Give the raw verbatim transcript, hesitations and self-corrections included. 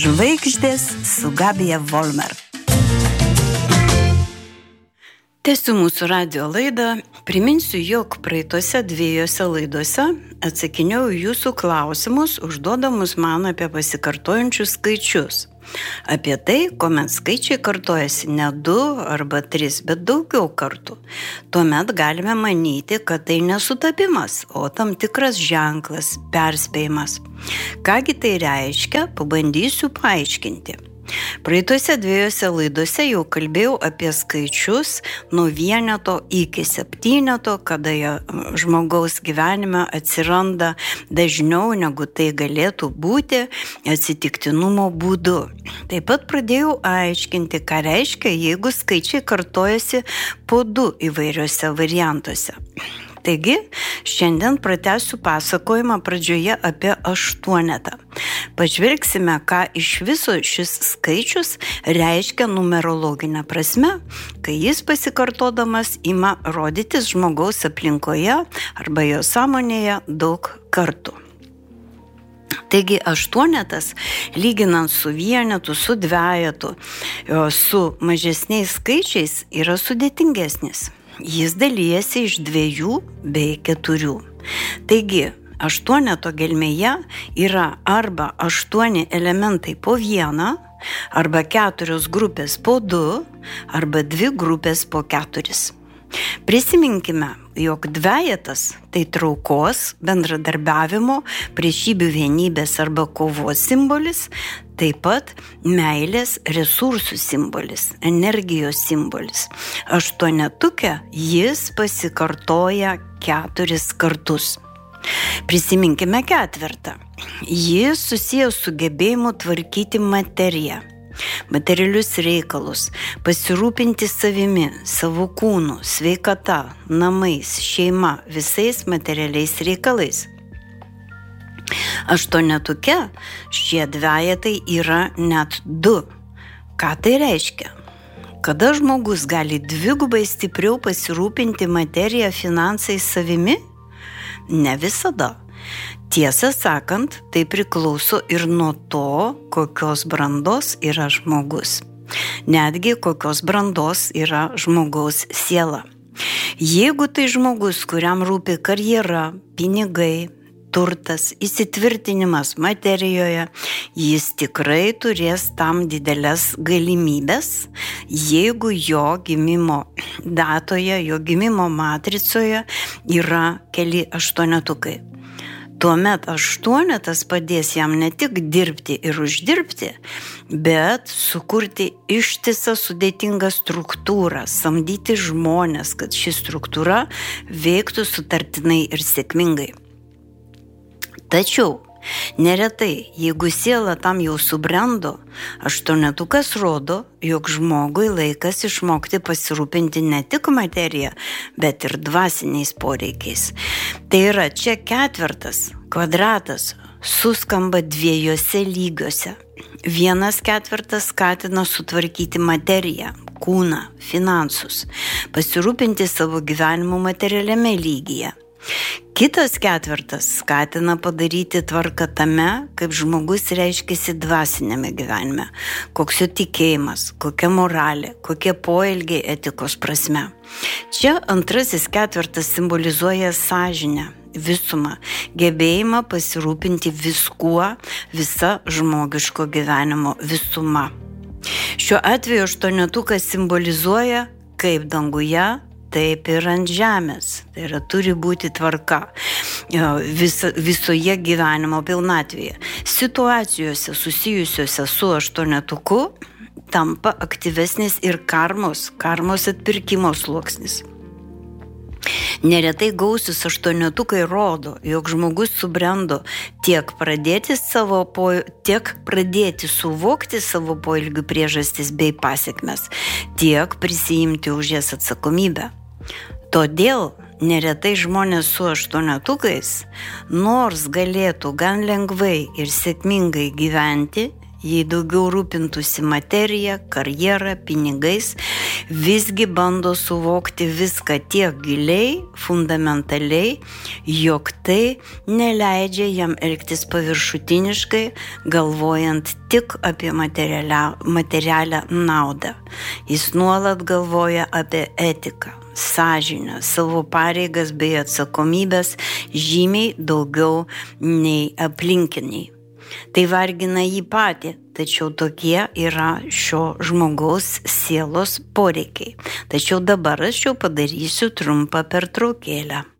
Žvaigždės su Gabija Volmer. Tęsiu mūsų radio laidą. Priminsiu, jog praeitose dviejose laidose atsakinėjau jūsų klausimus, užduodamus man apie pasikartojančius skaičius. Apie tai, kuomet skaičiai kartojasi ne du arba tris, bet daugiau kartų. Tuomet galime manyti, kad tai nesutapimas, o tam tikras ženklas, perspėjimas. Kągi tai reiškia, pabandysiu paaiškinti. Praeitose dviejose laidose jau kalbėjau apie skaičius nuo vieneto iki septyneto, kada jie žmogaus gyvenime atsiranda dažniau negu tai galėtų būti atsitiktinumo būdu. Taip pat pradėjau aiškinti, ką reiškia, jeigu skaičiai kartojasi po du įvairiuose variantuose. Taigi, šiandien pratęsiu pasakojimą pradžioje apie aštuonetą. Pažvelgsime, ką iš viso šis skaičius reiškia numerologinė prasme, kai jis pasikartodamas ima rodytis žmogaus aplinkoje arba jo sąmonėje daug kartų. Taigi aštuonetas, lyginant su vienetu, su dvejetu, su mažesniais skaičiais, yra sudėtingesnis. Jis dalyjasi iš dviejų bei keturių. Taigi, aštuoneto gelmėje yra arba aštuoni elementai po vieną, arba keturios grupės po du, arba dvi grupės po keturis. Prisiminkime, jog dvejetas tai traukos, bendradarbiavimo, priešybių vienybės arba kovos simbolis, taip pat meilės resursų simbolis, energijos simbolis. Aštuonetuke jis pasikartoja keturis kartus. Prisiminkime ketvirtą. Jis susijęs su gebėjimu tvarkyti materiją, materialius reikalus, pasirūpinti savimi, savo kūnu, sveikata, namais, šeima, visais materialiais reikalais. Aštuonetuke šie dvejetai yra net du. Ką tai reiškia? Kada žmogus gali dvigubai stipriau pasirūpinti materiją, finansais, savimi? Ne visada. Tiesą sakant, tai priklauso ir nuo to, kokios brandos yra žmogus. Netgi kokios brandos yra žmogaus siela. Jeigu tai žmogus, kuriam rūpi karjera, pinigai, turtas, įsitvirtinimas materijoje, jis tikrai turės tam didelės galimybės, jeigu jo gimimo datoje, jo gimimo matricoje yra keli aštuonetukai. Tuomet aštuonetas padės jam ne tik dirbti ir uždirbti, bet sukurti ištisą sudėtingą struktūrą, samdyti žmones, kad ši struktūra veiktų sutartinai ir sėkmingai. Tačiau neretai, jeigu siela tam jau subrendo, aštuonetukas rodo, jog žmogui laikas išmokti pasirūpinti ne tik materiją, bet ir dvasiniais poreikiais. Tai yra, čia ketvirtas, kvadratas, suskamba dviejose lygiuose. Vienas ketvirtas skatina sutvarkyti materiją, kūną, finansus, pasirūpinti savo gyvenimu materialiame lygyje. Kitas ketvirtas skatina padaryti tvarką tame, kaip žmogus reiškiasi dvasinėme gyvenime, koks jo tikėjimas, kokia moralė, kokie poelgiai etikos prasme. Čia antrasis ketvirtas simbolizuoja sąžinę, visumą, gebėjimą pasirūpinti viskuo, visa žmogiško gyvenimo visuma. Šiuo atveju aštuonetukas simbolizuoja kaip danguje, taip ir ant žemės. Tai yra, turi būti tvarka viso, visoje gyvenimo pilnatvėje. Situacijose susijusiuose su aštuonetuku tampa aktyvesnis ir karmos, karmos atpirkimo sluoksnis. Neretai gausius aštuonetukai rodo, jog žmogus subrendo tiek pradėti, savo po, tiek pradėti suvokti savo poelgių priežastis bei pasekmes, tiek prisiimti už jas atsakomybę. Todėl neretai žmonės su aštuonetukais, nors galėtų gan lengvai ir sėkmingai gyventi, jei daugiau rūpintųsi materija, karjera, pinigais, visgi bando suvokti viską tiek giliai, fundamentaliai, jog tai neleidžia jam elgtis paviršutiniškai, galvojant tik apie materialią, materialią naudą. Jis nuolat galvoja apie etiką, sąžinę, savo pareigas bei atsakomybės žymiai daugiau nei aplinkiniai. Tai vargina jį patį, tačiau tokie yra šio žmogaus sielos poreikiai. Tačiau dabar aš jau padarysiu trumpą pertraukėlę.